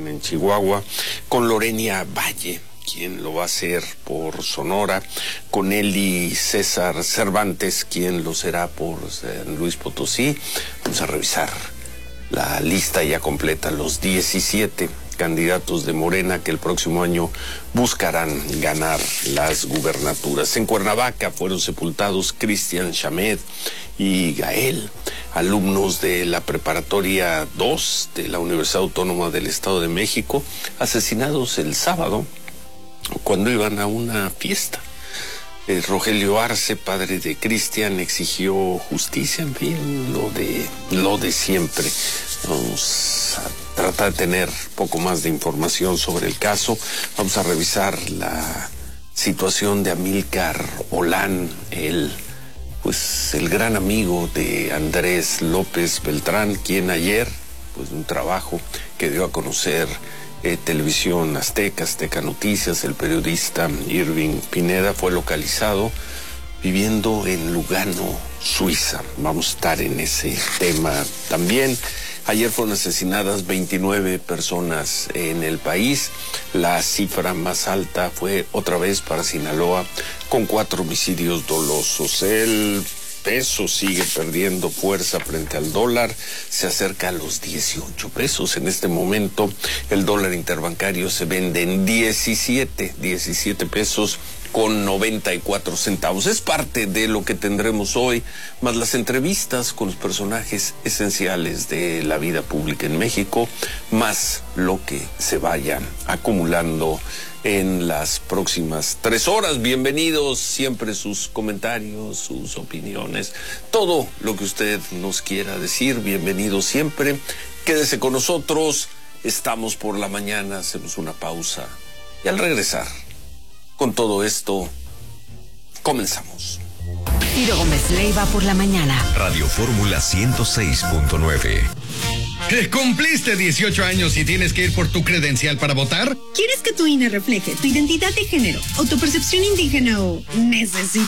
también en Chihuahua, con Lorena Valle, quien lo va a hacer por Sonora, con Eli César Cervantes, quien lo será por San Luis Potosí. Vamos a revisar la lista ya completa, los 17 candidatos de Morena que el próximo año buscarán ganar las gubernaturas. En Cuernavaca fueron sepultados Cristian Chamet y Gael, alumnos de la Preparatoria 2 de la Universidad Autónoma del Estado de México, asesinados el sábado cuando iban a una fiesta. Rogelio Arce, padre de Cristian, exigió justicia, en fin, lo de siempre. Vamos a tratar de tener poco más de información sobre el caso. Vamos a revisar la situación de Amílcar Olán, el gran amigo de Andrés López Beltrán, quien ayer, un trabajo que dio a conocer Televisión Azteca, Azteca Noticias, el periodista Irving Pineda, fue localizado viviendo en Lugano, Suiza. Vamos a estar en ese tema también. Ayer fueron asesinadas 29 personas en el país. La cifra más alta fue otra vez para Sinaloa, con 4 homicidios dolosos. El peso sigue perdiendo fuerza frente al dólar, se acerca a los 18 pesos. En este momento el dólar interbancario se vende en 17 pesos con 94 centavos. Es parte de lo que tendremos hoy, más las entrevistas con los personajes esenciales de la vida pública en México, más lo que se vaya acumulando en las próximas 3 horas. Bienvenidos, siempre sus comentarios, sus opiniones, todo lo que usted nos quiera decir, bienvenido siempre. Quédese con nosotros, estamos por la mañana, hacemos una pausa y al regresar, con todo esto, comenzamos. Ciro Gómez Leiva por la mañana. Radio Fórmula 106.9. ¿Cumpliste 18 años y tienes que ir por tu credencial para votar? ¿Quieres que tu INE refleje tu identidad de género o tu percepción indígena o necesitas